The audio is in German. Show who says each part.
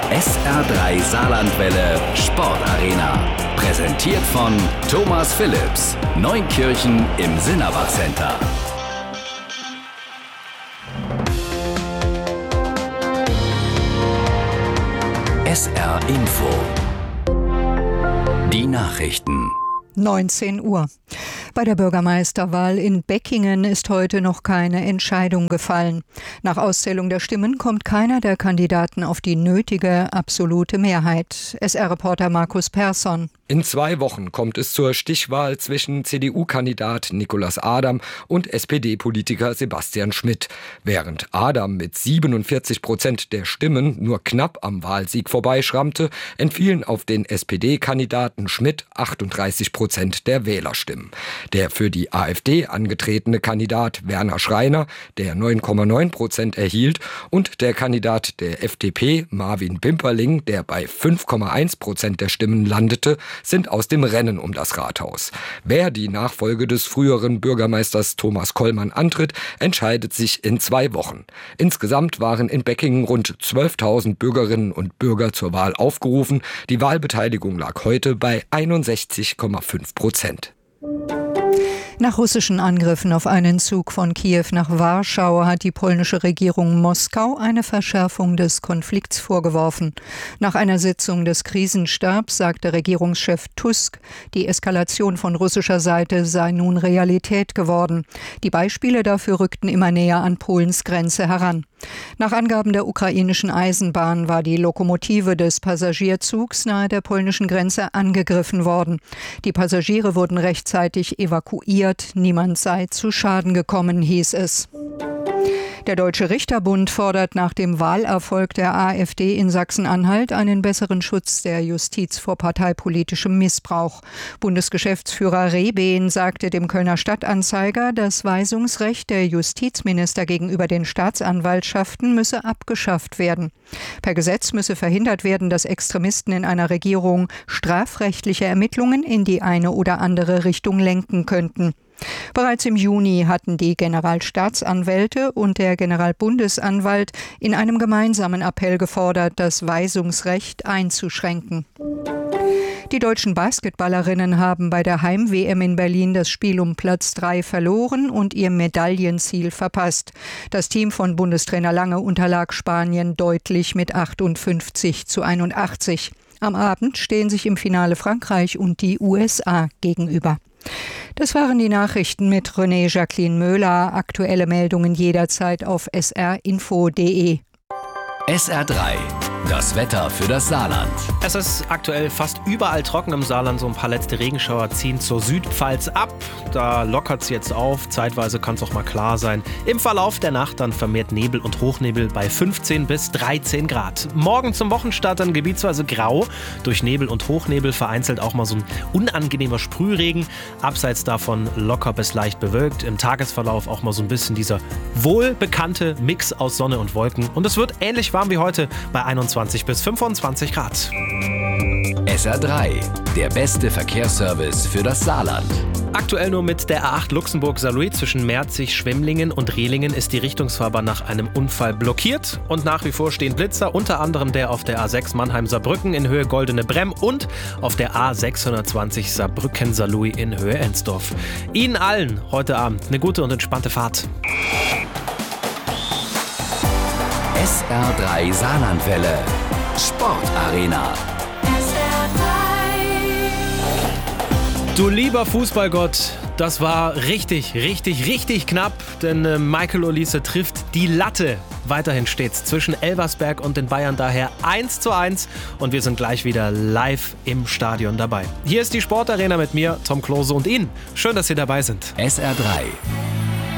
Speaker 1: SR3 Saarlandwelle Sportarena. Präsentiert von Thomas Phillips, Neunkirchen im Sinnerbach Center. SR Info. Die Nachrichten.
Speaker 2: 19 Uhr. Bei der Bürgermeisterwahl in Beckingen ist heute noch keine Entscheidung gefallen. Nach Auszählung der Stimmen kommt keiner der Kandidaten auf die nötige absolute Mehrheit. SR-Reporter Markus Persson.
Speaker 3: In 2 Wochen kommt es zur Stichwahl zwischen CDU-Kandidat Nicolas Adam und SPD-Politiker Sebastian Schmidt. Während Adam mit 47% der Stimmen nur knapp am Wahlsieg vorbeischrammte, entfielen auf den SPD-Kandidaten Schmidt 38% der Wählerstimmen. Der für die AfD angetretene Kandidat Werner Schreiner, der 9,9% erhielt, und der Kandidat der FDP Marvin Pimperling, der bei 5,1% der Stimmen landete, sind aus dem Rennen um das Rathaus. Wer die Nachfolge des früheren Bürgermeisters Thomas Kollmann antritt, entscheidet sich in 2 Wochen. Insgesamt waren in Beckingen rund 12.000 Bürgerinnen und Bürger zur Wahl aufgerufen. Die Wahlbeteiligung lag heute bei 61,5%.
Speaker 2: Nach russischen Angriffen auf einen Zug von Kiew nach Warschau hat die polnische Regierung Moskau eine Verschärfung des Konflikts vorgeworfen. Nach einer Sitzung des Krisenstabs sagte Regierungschef Tusk, die Eskalation von russischer Seite sei nun Realität geworden. Die Beispiele dafür rückten immer näher an Polens Grenze heran. Nach Angaben der ukrainischen Eisenbahn war die Lokomotive des Passagierzugs nahe der polnischen Grenze angegriffen worden. Die Passagiere wurden rechtzeitig evakuiert. Niemand sei zu Schaden gekommen, hieß es. Der Deutsche Richterbund fordert nach dem Wahlerfolg der AfD in Sachsen-Anhalt einen besseren Schutz der Justiz vor parteipolitischem Missbrauch. Bundesgeschäftsführer Rehbehn sagte dem Kölner Stadtanzeiger, das Weisungsrecht der Justizminister gegenüber den Staatsanwaltschaften müsse abgeschafft werden. Per Gesetz müsse verhindert werden, dass Extremisten in einer Regierung strafrechtliche Ermittlungen in die eine oder andere Richtung lenken könnten. Bereits im Juni hatten die Generalstaatsanwälte und der Generalbundesanwalt in einem gemeinsamen Appell gefordert, das Weisungsrecht einzuschränken. Die deutschen Basketballerinnen haben bei der Heim-WM in Berlin das Spiel um Platz 3 verloren und ihr Medaillenziel verpasst. Das Team von Bundestrainer Lange unterlag Spanien deutlich mit 58-81. Am Abend stehen sich im Finale Frankreich und die USA gegenüber. Das waren die Nachrichten mit René Jacqueline Möhler. Aktuelle Meldungen jederzeit auf srinfo.de.
Speaker 1: SR3, das Wetter für das Saarland.
Speaker 4: Es ist aktuell fast überall trocken im Saarland. So ein paar letzte Regenschauer ziehen zur Südpfalz ab. Da lockert es jetzt auf. Zeitweise kann es auch mal klar sein. Im Verlauf der Nacht dann vermehrt Nebel und Hochnebel bei 15 bis 13 Grad. Morgen zum Wochenstart dann gebietsweise grau. Durch Nebel und Hochnebel vereinzelt auch mal so ein unangenehmer Sprühregen. Abseits davon locker bis leicht bewölkt. Im Tagesverlauf auch mal so ein bisschen dieser wohlbekannte Mix aus Sonne und Wolken. Und es wird ähnlich warm wie heute bei 21 bis 25 Grad.
Speaker 1: SR3, der beste Verkehrsservice für das Saarland.
Speaker 4: Aktuell nur mit der A8 Luxemburg-Saarlouis zwischen Merzig, Schwemmlingen und Rehlingen ist die Richtungsfahrbahn nach einem Unfall blockiert. Und nach wie vor stehen Blitzer, unter anderem der auf der A6 Mannheim-Saarbrücken in Höhe Goldene Bremm und auf der A620 Saarbrücken-Saarlouis in Höhe Ensdorf. Ihnen allen heute Abend eine gute und entspannte Fahrt.
Speaker 1: SR3 Saarlandwelle Sportarena.
Speaker 4: Du lieber Fußballgott, das war richtig knapp, denn Michael Olise trifft die Latte. Weiterhin steht's zwischen Elversberg und den Bayern daher 1:1 und wir sind gleich wieder live im Stadion dabei. Hier ist die Sportarena mit mir, Tom Klose und Ihnen. Schön, dass Sie dabei sind.
Speaker 1: SR3,